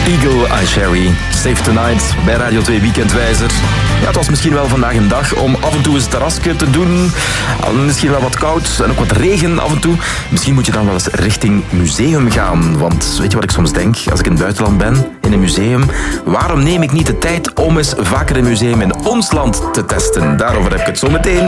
Eagle Eye Cherry, Save Tonight bij Radio 2 Weekendwijzer. Ja, het was misschien wel vandaag een dag om af en toe eens een terrasje te doen. Misschien wel wat koud en ook wat regen af en toe. Misschien moet je dan wel eens richting museum gaan. Want weet je wat ik soms denk? Als ik in het buitenland ben, in een museum, waarom neem ik niet de tijd om eens vaker een museum in ons land te testen? Daarover heb ik het zo meteen.